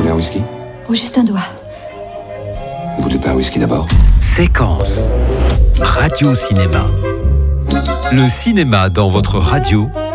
voulez un whisky? Ou juste un doigt. Vous voulez pas un whisky d'abord? Séquence. Radio Cinéma. Le cinéma dans votre radio